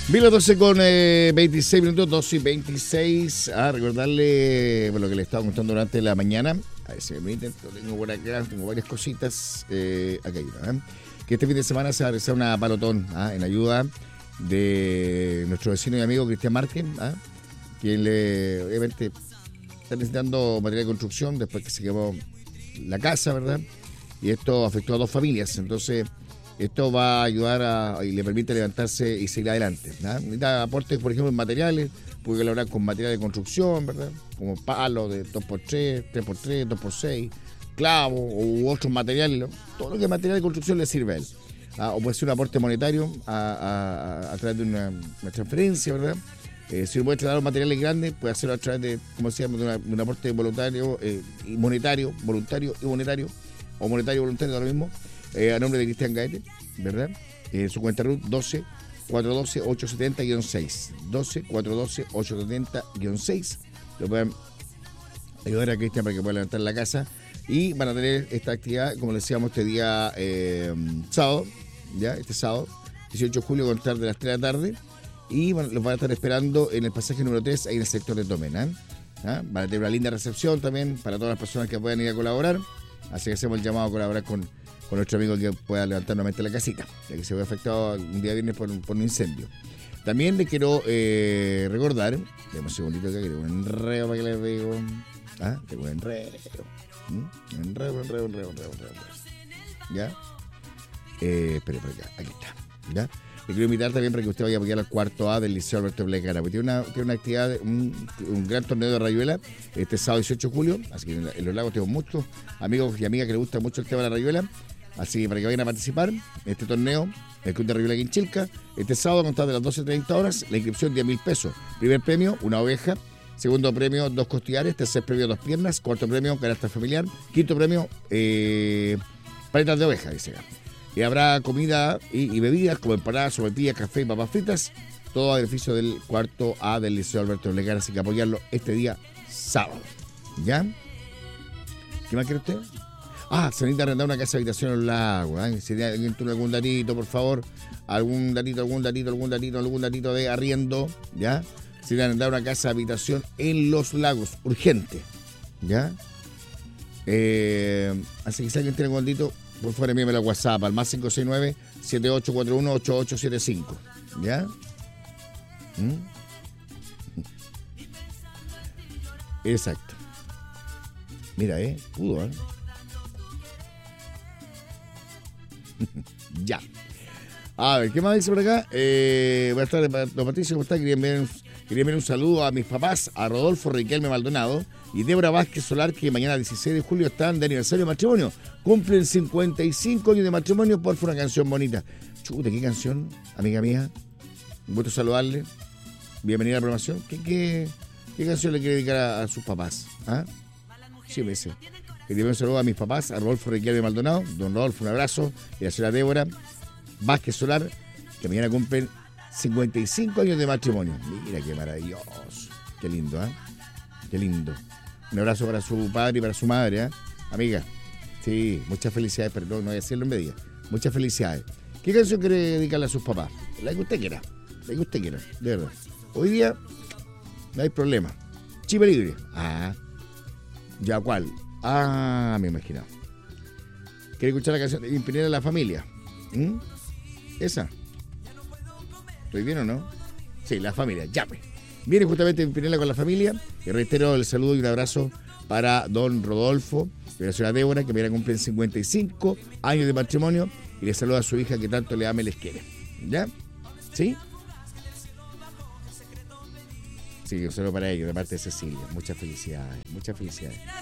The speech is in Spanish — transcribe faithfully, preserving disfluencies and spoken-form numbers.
Bien, las doce con eh, veintiséis minutos, doce y veintiséis. A ah, recordarle bueno, lo que le estaba contando durante la mañana. A ver si me permiten, lo tengo por acá, tengo varias cositas. Eh, acá hay una, ¿eh? Que este fin de semana se va a realizar una palotón ¿ah? en ayuda de nuestro vecino y amigo Cristian Márquez, ¿ah? quien le, obviamente está necesitando material de construcción después que se quemó la casa, ¿verdad? Y esto afectó a dos familias, entonces esto va a ayudar a, y le permite levantarse y seguir adelante. ¿no? Necesita aportes, por ejemplo, en materiales, puede colaborar con material de construcción, ¿verdad? Como palos de dos por tres, tres por tres, dos por seis, clavos u otros materiales. ¿no? Todo lo que es material de construcción le sirve a él. ¿ah? O puede ser un aporte monetario a, a, a través de una, una transferencia, ¿verdad? Eh, si no puede trasladar materiales grandes, puede hacerlo a través de, como decíamos, de, una, de un aporte voluntario eh, y monetario, voluntario y monetario, o monetario y voluntario, da lo mismo. Eh, a nombre de Cristian Gaete, ¿verdad? Eh, su cuenta R U T doce, cuatrocientos doce, ochocientos setenta guión seis. doce, cuatrocientos doce, ochocientos setenta guión seis. Lo pueden ayudar a Cristian para que pueda levantar la casa. Y van a tener esta actividad, como les decíamos, este día eh, sábado, ya, este sábado, dieciocho de julio, a contar de las tres de la tarde. Y bueno, los van a estar esperando en el pasaje número tres, ahí en el sector de Tomena. ¿ah? Van a tener una linda recepción también para todas las personas que puedan ir a colaborar. Así que hacemos el llamado a colaborar con con nuestro amigo que pueda levantar nuevamente la casita, ya que se ve afectado un día viernes por, por un incendio. También les quiero eh, recordar, demos un segundito acá, que tengo un enredo para que les digo. Ah, tengo un enredo. ¿Mm? Un enredo, un enredo, un enredo, un enredo, un enredo. ¿Ya? Eh, espere por acá, aquí está. ¿Ya? Le quiero invitar también para que usted vaya a apoyar al cuarto A del Liceo Alberto Blesgara, porque tiene una, tiene una actividad, un, un gran torneo de rayuela este sábado dieciocho de julio, así que en, en Los Lagos tengo muchos amigos y amigas que les gusta mucho el tema de la rayuela. Así que para que vayan a participar en este torneo, el Club de Rayuela Quinchilca, este sábado a contar de las doce treinta horas, la inscripción diez mil pesos. Primer premio, una oveja. Segundo premio, dos costillares. Tercer premio, dos piernas. Cuarto premio, carácter familiar. Quinto premio, eh, paletas de oveja, dice. Y habrá comida y, y bebidas como empanadas, sopaipillas, café y papas fritas. Todo a beneficio del cuarto A del Liceo Alberto Blesgara, así que apoyarlo este día sábado. ¿Ya? ¿Qué más quiere usted? Ah, se necesita arrendar una casa de habitación en los lagos. ¿eh? Si alguien tiene algún datito, por favor, algún datito, algún datito, algún datito, algún datito de arriendo, ¿ya? Se necesita arrendar una casa de habitación en los lagos, urgente, ¿ya? Eh, así que si alguien tiene algún datito, por favor envíamelo a WhatsApp al más cinco seis nueve, siete ocho cuatro uno, ocho ocho siete cinco, ¿ya? ¿Mm? Exacto. Mira, eh, pudo, ¿eh? Ya. A ver, ¿qué más dice por acá? Eh, buenas tardes, don Patricio, ¿cómo está? Quería enviar, un, quería enviar un saludo a mis papás, a Rodolfo Riquelme Maldonado y Débora Vázquez Solar, que mañana dieciséis de julio están de aniversario de matrimonio. Cumplen cincuenta y cinco años de matrimonio. Por favor, una canción bonita. Chuta, ¿qué canción, amiga mía? Un gusto saludarle. Bienvenida a la programación. ¿Qué, qué, qué canción le quiere dedicar a, a sus papás? ¿Ah? Sí, me dice. Le envío un saludo a mis papás, a Rodolfo Riquelme Maldonado, don Rodolfo, un abrazo, y a la señora Débora Vázquez Solar, que mañana cumplen cincuenta y cinco años de matrimonio. Mira qué maravilloso, qué lindo, ¿eh? Qué lindo. Un abrazo para su padre y para su madre, ¿eh? Amiga, sí, muchas felicidades, perdón, no voy a decirlo en medida. Muchas felicidades. ¿Qué canción quiere dedicarle a sus papás? La que usted quiera, la que usted quiera, de verdad. Hoy día no hay problema. Chipe libre. Ah, ¿ya cuál? Ah, me imaginaba. ¿Quiere escuchar la canción de Pimpinela La Familia? ¿Mm? ¿Esa? ¿Estoy bien o no? Sí, La Familia, llame. Viene justamente Pimpinela con La Familia. Y reitero el saludo y un abrazo para don Rodolfo y la señora Débora, que mañana cumplen cincuenta y cinco años de matrimonio. Y le saluda a su hija que tanto le ama y les quiere. ¿Ya? ¿Sí? Sí, un saludo para ellos, de parte de Cecilia. Muchas felicidades, muchas felicidades.